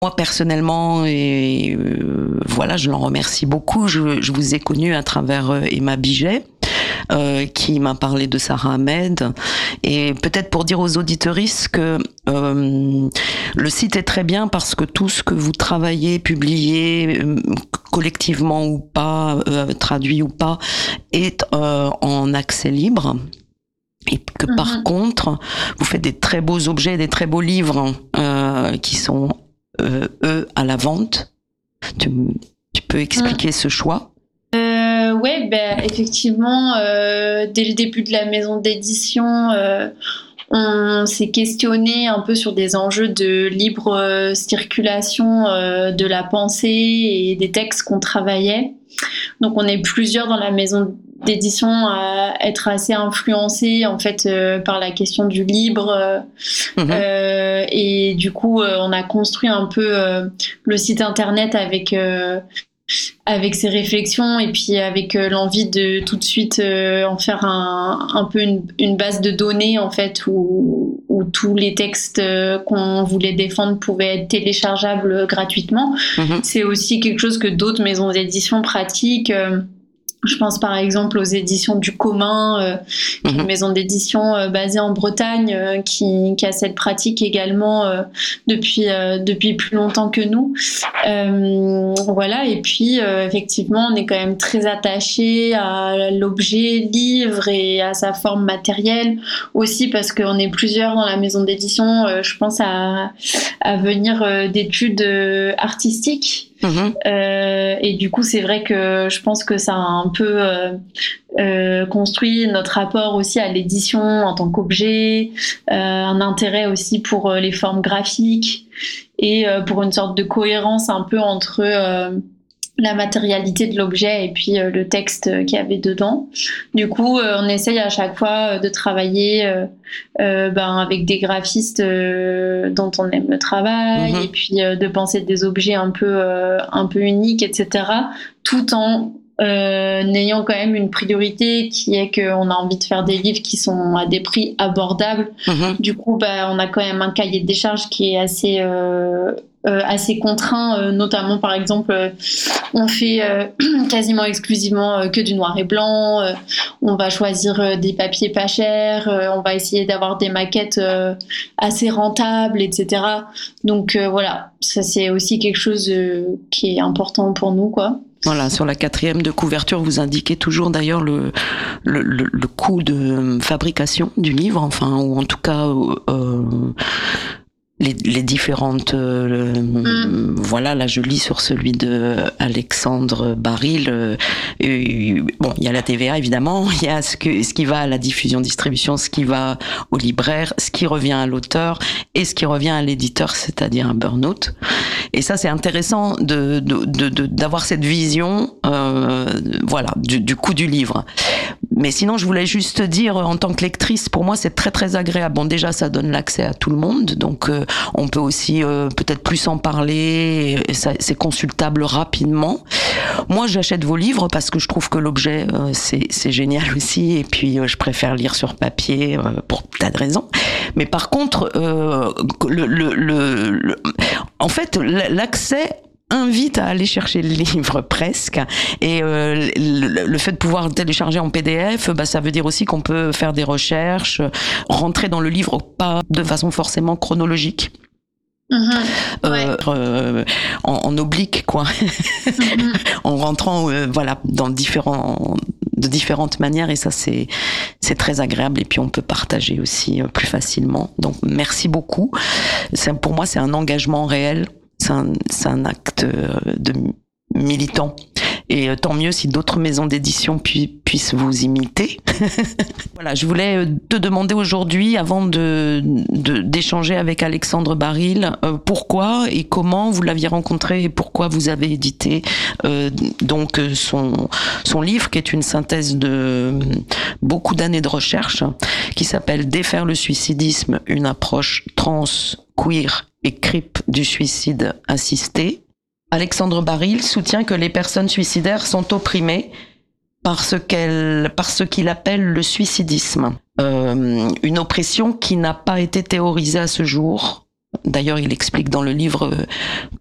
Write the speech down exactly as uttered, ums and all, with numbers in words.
Moi personnellement, et euh, voilà, je l'en remercie beaucoup. Je, je vous ai connu à travers euh, Emma Biget, euh, qui m'a parlé de Sarah Ahmed. Et peut-être pour dire aux auditeuristes que euh, le site est très bien parce que tout ce que vous travaillez, publiez, euh, collectivement ou pas, euh, traduit ou pas, est euh, en accès libre. Et que mmh. par contre, vous faites des très beaux objets, des très beaux livres euh, qui sont Euh, eux à la vente. Tu, tu peux expliquer mmh. ce choix? euh, Ouais, ben, effectivement, euh, dès le début de la maison d'édition, euh, on s'est questionné un peu sur des enjeux de libre euh, circulation euh, de la pensée et des textes qu'on travaillait. Donc on est plusieurs dans la maison d'édition à être assez influencés en fait euh, par la question du libre euh, mmh. euh, et du coup euh, on a construit un peu euh, le site internet avec euh, avec ces réflexions et puis avec euh, l'envie de tout de suite euh, en faire un, un peu une, une base de données en fait où, où tous les textes euh, qu'on voulait défendre pouvaient être téléchargeables gratuitement. Mmh. C'est aussi quelque chose que d'autres maisons d'édition pratiquent. euh, Je pense par exemple aux éditions du Commun, euh, qui est une maison d'édition euh, basée en Bretagne, euh, qui, qui a cette pratique également euh, depuis euh, depuis plus longtemps que nous. Euh, voilà. Et puis euh, effectivement, on est quand même très attaché à l'objet livre et à sa forme matérielle aussi parce qu'on est plusieurs dans la maison d'édition. Euh, je pense à à venir euh, d'études euh, artistiques. Mmh. Euh, et du coup, c'est vrai que je pense que ça a un peu euh, euh, construit notre rapport aussi à l'édition en tant qu'objet, euh, un intérêt aussi pour euh, les formes graphiques et euh, pour une sorte de cohérence un peu entre euh, la matérialité de l'objet et puis euh, le texte qu'il y avait dedans. Du coup, euh, on essaye à chaque fois euh, de travailler euh, euh, ben, avec des graphistes euh, dont on aime le travail mmh. et puis euh, de penser des objets un peu, euh, un peu uniques, et cetera, tout en euh, ayant quand même une priorité qui est qu'on a envie de faire des livres qui sont à des prix abordables. Mmh. Du coup, ben, on a quand même un cahier des charges qui est assez... Euh, Euh, assez contraint, euh, notamment par exemple euh, on fait euh, quasiment exclusivement euh, que du noir et blanc, euh, on va choisir euh, des papiers pas chers, euh, on va essayer d'avoir des maquettes euh, assez rentables, etc. Donc euh, voilà, ça c'est aussi quelque chose euh, qui est important pour nous, quoi. Voilà, sur la quatrième de couverture, vous indiquez toujours d'ailleurs le, le, le, le coût de fabrication du livre, enfin, ou en tout cas euh, Les, les différentes euh, mm. voilà, là je lis sur celui de Alexandre Baril, euh, euh, bon, il y a la T V A évidemment, il y a ce que ce qui va à la diffusion distribution, ce qui va au libraire, ce qui revient à l'auteur et ce qui revient à l'éditeur, c'est-à-dire un burn-out. Et ça c'est intéressant de, de, de, de d'avoir cette vision euh, voilà du, du coût du livre. Mais sinon, je voulais juste dire, en tant que lectrice, pour moi, c'est très très agréable. Bon, déjà, ça donne l'accès à tout le monde, donc euh, on peut aussi euh, peut-être plus en parler. Et ça, c'est consultable rapidement. Moi, j'achète vos livres parce que je trouve que l'objet euh, c'est c'est génial aussi. Et puis, euh, je préfère lire sur papier euh, pour tas de raisons. Mais par contre, euh, le, le, le, le, en fait, l'accès invite à aller chercher le livre presque, et euh, le, le fait de pouvoir télécharger en P D F, bah, ça veut dire aussi qu'on peut faire des recherches, rentrer dans le livre pas de façon forcément chronologique. Mmh, ouais. euh, euh, en, en oblique quoi, mmh. en rentrant euh, voilà dans différents de différentes manières, et ça c'est c'est très agréable, et puis on peut partager aussi euh, plus facilement. Donc merci beaucoup. C'est, pour moi c'est un engagement réel. C'est un, c'est un acte de militant. Et tant mieux si d'autres maisons d'édition pu, puissent vous imiter. Voilà, je voulais te demander aujourd'hui, avant de, de, d'échanger avec Alexandre Baril, euh, pourquoi et comment vous l'aviez rencontré et pourquoi vous avez édité euh, donc son, son livre, qui est une synthèse de beaucoup d'années de recherche, qui s'appelle « Défaire le suicidisme, une approche trans, queer et crip du suicide assisté ». Alexandre Baril soutient que les personnes suicidaires sont opprimées par ce qu'elle, par ce qu'il appelle le suicidisme. Euh, une oppression qui n'a pas été théorisée à ce jour, D'ailleurs, il explique dans le livre